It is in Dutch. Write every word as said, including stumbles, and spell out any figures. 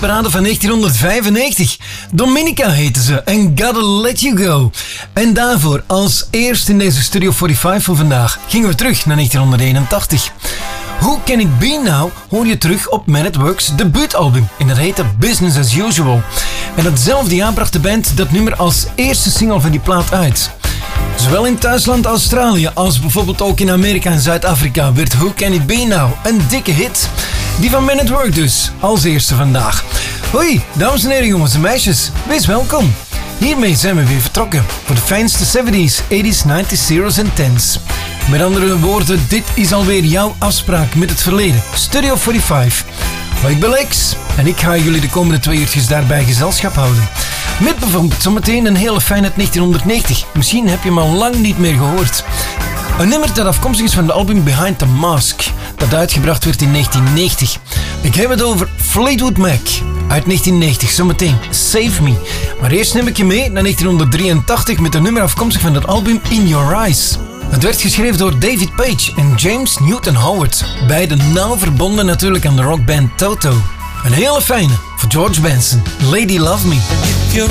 hitparade van negentienhonderdvijfennegentig. Dominica heette ze en Gotta Let You Go. En daarvoor, als eerste in deze Studio vijfenveertig van vandaag, gingen we terug naar negentienhonderdeenentachtig. Who Can It Be Now hoor je terug op Man at Work's debuutalbum. En dat heette Business As Usual. En datzelfde jaar bracht de band dat nummer als eerste single van die plaat uit. Zowel in thuisland Australië als bijvoorbeeld ook in Amerika en Zuid-Afrika werd Who Can It Be Now een dikke hit. Die van Man at Work dus, als eerste vandaag. Hoi, dames en heren, jongens en meisjes, wees welkom. Hiermee zijn we weer vertrokken voor de fijnste zeventies, tachtiger, negentiger, zero's en tens. Met andere woorden, dit is alweer jouw afspraak met het verleden. Studio vijfenveertig. Hoi, ik ben Lex en ik ga jullie de komende twee uurtjes daarbij gezelschap houden. Met bijvoorbeeld zometeen een hele fijn uit negentienhonderdnegentig. Misschien heb je hem al lang niet meer gehoord. Een nummer dat afkomstig is van het album Behind the Mask, dat uitgebracht werd in negentiennegentig. Ik heb het over Fleetwood Mac uit negentiennegentig, zometeen Save Me. Maar eerst neem ik je mee naar negentienhonderddrieëntachtig met een nummer afkomstig van het album In Your Eyes. Het werd geschreven door David Page en James Newton Howard, beiden nauw verbonden natuurlijk aan de rockband Toto. Een hele fijne voor George Benson, Lady Love Me.